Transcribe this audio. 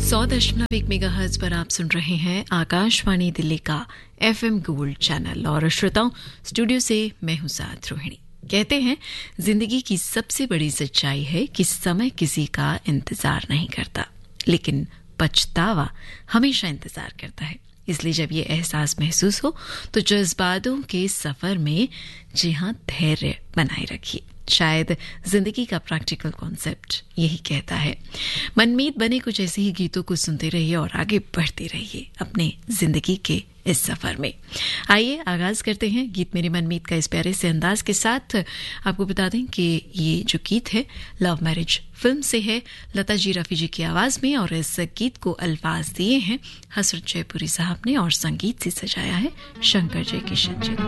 100.1 megahertz पर आप सुन रहे हैं आकाशवाणी दिल्ली का FM गोल्ड चैनल। और श्रोताओं, स्टूडियो से मैं हूं साथ रोहिणी। कहते हैं जिंदगी की सबसे बड़ी सच्चाई है कि समय किसी का इंतजार नहीं करता, लेकिन पछतावा हमेशा इंतजार करता है। इसलिए जब ये एहसास महसूस हो तो जज्बातों के सफर में जी हाँ धैर्य बनाए रखिए। शायद जिंदगी का प्रैक्टिकल कॉन्सेप्ट यही कहता है। मनमीत बने कुछ ऐसे ही गीतों को सुनते रहिए और आगे बढ़ते रहिए अपने जिंदगी के इस सफर में। आइए आगाज करते हैं गीत मेरी मनमीत का इस प्यारे से अंदाज के साथ। आपको बता दें कि ये जो गीत है लव मैरिज फिल्म से है, लता जी रफी जी की आवाज में, और इस गीत को अल्फाज दिए हैं हसरत जयपुरी साहब ने और संगीत से सजाया है शंकर जयकिशन जी ने।